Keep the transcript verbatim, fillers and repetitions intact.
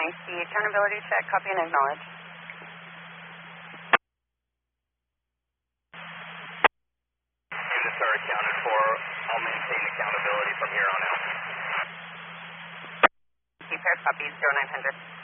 I C accountability check, copy and acknowledge. Units are accounted for. I'll maintain accountability from here on out. Keep pairs copy, zero nine hundred.